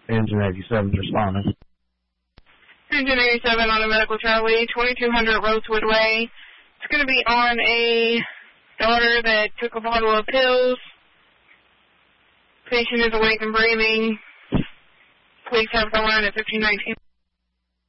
Engine 87's responding. Engine 87 on a medical Charlie, 2200 Rosewood Way. It's going to be on a daughter that took a bottle of pills. Patient is awake and breathing. Please have someone at 1519.